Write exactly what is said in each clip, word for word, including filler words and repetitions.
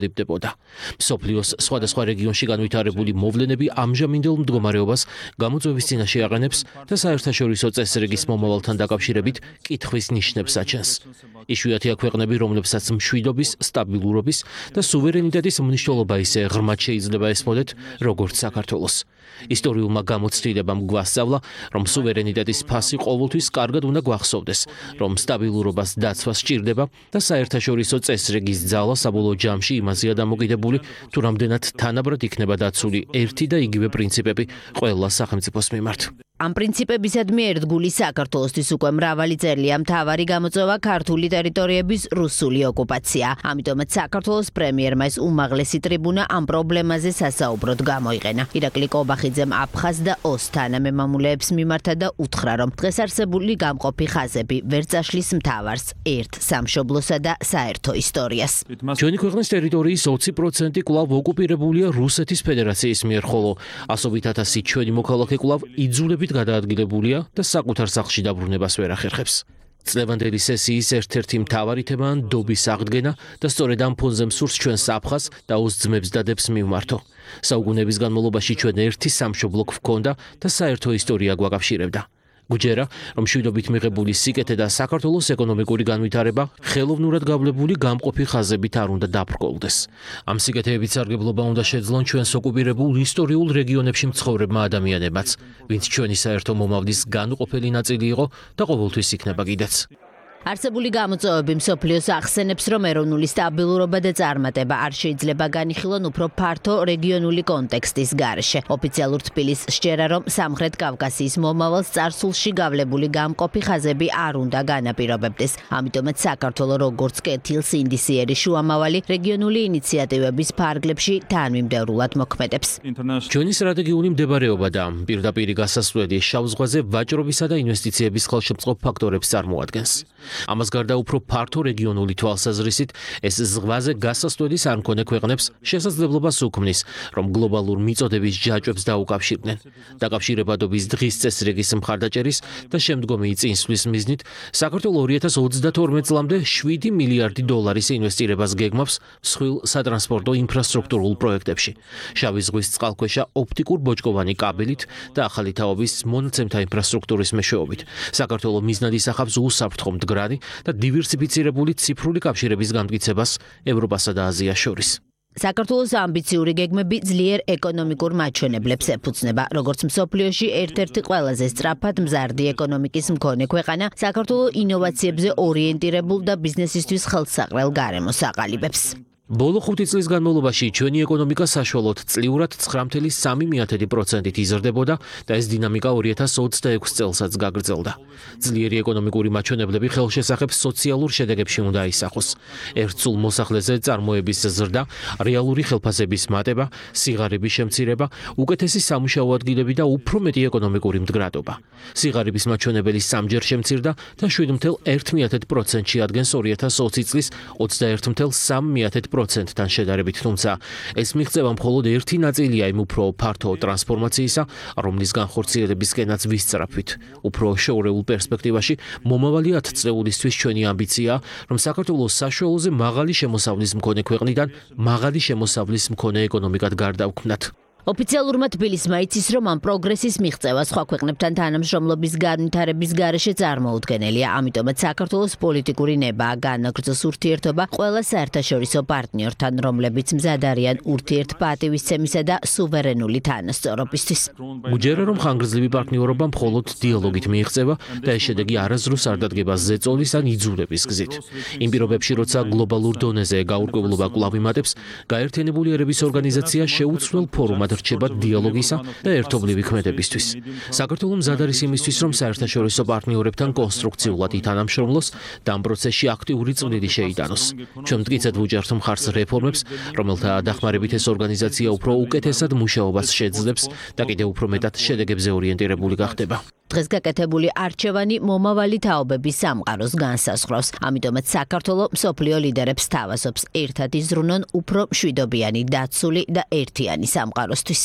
დებდებოდა. მსოფლიოს სხვადასხვა რეგიონში განვითარებული მოვლენები ამჟამინდელ მდგომარეობას გამოწვევის წინაშე აყენებს და საერთაშორისო წესრიგის მომავალთან დაკავშირებით კითხვის ნიშნებს აჩენს. იშვიათია ქვეყნები, რომლებსაც მშვიდობის, სტაბილურობის და სუვერენიტეტის მნიშვნელობა ისე ღრმად შეიძლება ესმოდეთ, როგორც საქართველოს. ისტორიულმა გამოცდილებამ გვასწავლა, რომ სუვერენიტეტის ფასი ყოველთვის კარგად უნდა გვახსოვდეს, რომ სტაბილურობას დაცვა სჭირდება და საერთაშორისო წესრიგის ძალა საბოლოო ჯამში იმაზეა დამოკიდებული, თუ რამდენად თანაბრად იქნება დაცული ერთი და იგივე პრინციპები ყველა სახელმწიფოს მიმართ. Ამ პრინციპებისადმი ერთგული საქართველოსთვის უკვე მრავალი წელია მთავარი გამოწვევა ქართული ტერიტორიების რუსული ოკუპაცია. ამიტომაც საქართველოს პრემიერმა ეს უმაღლესი ტრიბუნა ამ პრობლემაზე სასაუბროდ გამოიყენა. ირაკლი კობახიძემ აფხაზ და ოს თანამემამულეებს მიმართა და უთხრა, რომ დღეს არსებული გამყოფი ხაზები ვერ წაშლის მთავარს, ერთ სამშობლოსა და საერთო ისტორიას. ჩვენი ქვეყნის ტერიტორიის ოცი პროცენტი კვლავ ოკუპირებულია რუსეთის ფედერაციის მიერ, ხოლო ასობით ათასი ჩვენი მოქალაქე კვლავ იძულებით გადაადგილებულია და საკუთარ სახლში დაბრუნებას ვერ ახერხებს. წლევანდელი სესიის ერთ-ერთი მთავარი თემაა ნდობის აღდგენა და სწორედ ამ ფონზე მსურს ჩვენს აფხაზ და ოს ძმებს და დებს მივმართო. საუკუნეების განმავლობაში ჩვენ ერთი სამშობლო გვქონდა და საერთო ისტორია გვაკავშირებდა. გუჯერა, რომ მშვიდობით მიღებული სიკეთე და საქართველოს ეკონომიკური განვითარება ხელოვნურად გავლებული გამყოფი ხაზებით არ უნდა დაბრკოლდეს. ამ სიკეთეებით სარგებლობა უნდა შეძლონ ჩვენს ოკუპირებულ ისტორიულ რეგიონებში მცხოვრებმა ადამიანებმაც, ვინც ჩვენი საერთო მომავლის განუყოფელი ნაწილი იყო და ყოველთვის იქნება კიდეც. არსებული გამოწვევები მსოფლიოს ახსენებს, რომ ეროვნული სტაბილურობა და წარმატება არ შეიძლება განიხილონ უფრო ფართო რეგიონული კონტექსტის გარეშე. ოფიციალურ თბილისს სჯერა, რომ სამხრეთ კავკასიის მომავალს წარსულში გავლებული გამყოფი ხაზები არ უნდა განაპირობებდეს. ამიტომაც საქართველო როგორც კეთილსინდისიერი შუამავალი რეგიონული ინიციატივების ფარგლებში თანმიმდევრულად მოქმედებს. ჩვენი სტრატეგიული მდებარეობა და პირდაპირი გასასვლელი შავ ზღვაზე ვაჭრობისა და ინვესტიციების ხელშემწყობ ფაქტორებს წარმოადგენს. ამას გარდა უფრო ფართო რეგიონული თვალსაზრისით ეს ზღვაზე გასასვლელის არ მქონე ქვეყნებს შესაძლებლობას უქმნის, რომ გლობალურ მიწოდების ჯაჭვებს დაუკავშირდნენ. დაკავშირებადობის დღის წესრიგის მხარდაჭერის და შემდგომი წინსვლის მიზნით საქართველო ორი ათას ოცდათორმეტ წლამდე შვიდი მილიარდი დოლარის ინვესტირებას გეგმავს მსხვილ სატრანსპორტო ინფრასტრუქტურულ პროექტებში, შავი ზღვის წყალქვეშა ოპტიკურ ბოჭკოვანი კაბელით და ახალი თაობის მონაცემთა ინფრასტრუქტურის მეშვეობით. საქართველო მიზნად ისახავს უსაფრთხო მდგრადი და დივერსიფიცირებული ციფრული კავშირების განმტკიცებას ევროპასა და აზიას შორის. საქართველოს ამბიციური გეგმები ძლიერ ეკონომიკურ მაჩვენებლებს ეფუძნება. როგორც მსოფლიოში ერთ-ერთი ყველაზე სწრაფად მზარდი ეკონომიკის მქონე ქვეყანა, საქართველო ინოვაციებზე ორიენტირებულ და ბიზნესისთვის ხელსაყრელ გარემოს აყალიბებს. ბოლო ხუთი წლის განმავლობაში ჩვენი ეკონომიკა საშუალოდ წლიურად ცხრა ფاصლე სამი პროცენტით იზრდებოდა და ეს დინამიკა ორი ათას ოცდაექვსი წელსაც გაგრძელდა. ძლიერი ეკონომიკური მაჩვენებლები ხელშესახებ სოციალურ შედეგებში უნდა აისახოს. ერთსულ მოსახლეზე წარმოების ზრდა, რეალური ხელფასების მატება, სიღარიბის შემცირება, უკეთესი სამუშაო ადგილები და უფრო მეტი ეკონომიკური მდგრადობა. სიღარიბის მაჩვენებელი სამჯერ შემცირდა და შვიდ ფاصლე ერთ პროცენტში ადგენს ორი ათას ოცი წლის ოცდაერთი ფاصლე სამი პროცენტთან შედარებით, თუმცა ეს მიღწევა მხოლოდ ერთი ნაწილია იმ უფრო ფართო ტრანსფორმაციისა, რომლის განხორციელებისკენაც ვისწრაფვით. უფრო შორეულ პერსპექტივაში მომავალი ათწლეულისთვის ჩვენი ამბიციაა, რომ საქართველოს საშუალოზე მაღალი შემოსავლის მქონე ქვეყნიდან მაღალი შემოსავლის მქონე ეკონომიკად გარდავქმნათ. ოფიციალურმა თბილისმა იცის, რომ ამ პროგრესის მიღწევა სხვა ქვეყნებთან თანამშრომლობის განვითარების გარეშე წარმოუდგენელია. ამიტომაც საქართველოს პოლიტიკური ნებაა განაგრძოს ურთიერთობა ყველა საერთაშორისო პარტნიორთან, რომლებიც მზად არიან ურთიერთპატივისცემისა და სუვერენული თანასწორობისთვის. გუჯერა, რომ ხანგრძლივი პარტნიორობა მხოლოდ დიალოგით მიიღწევა და ეს შედეგი არასდროს არ დადგება ზეწოლის ან იძულების გზით. იმ პირობებში, როცა გლობალურ დონეზე გაურკვევლობა კვლავ იმატებს, გაერთიანებული ერების ორგანიზაცია შეუცვლელ ფორუმად რჩება დიალოგისა და ერთობლივი ქმედებისთვის. საქართველო მზად არის იმისთვის, რომ საერთაშორისო პარტნიორებთან კონსტრუქციულად ითანამშრომლოს და ამ პროცესში აქტიური წვლილი შეიტანოს. ჩვენ მტკიცედ ვუჭერთ მხარს რეფორმებს, რომელთა დახმარებით ეს ორგანიზაცია უფრო უკეთესად მუშაობას შეძლებს და კიდევ უფრო მეტად შედეგებზე ორიენტირებული გახდება. დღეს გაკეთებული არჩევანი მომავალი თაობების სამყაროს განსაზღვრავს. ამიტომაც საქართველო მსოფლიო ლიდერებს თავაზობს ერთად იზრუნონ უფრო მშვიდობიანი, დაცული და ერთიანი სამყაროსთვის.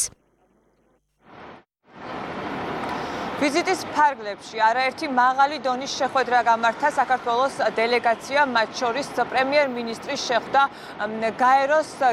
ვიზიტის ფარგლებში არაერთი მაღალი დონის შეხვედრა გამართა საქართველოს დელეგაციამ, მათ შორის პრემიერ-მინისტრი შეხვდა გაეროს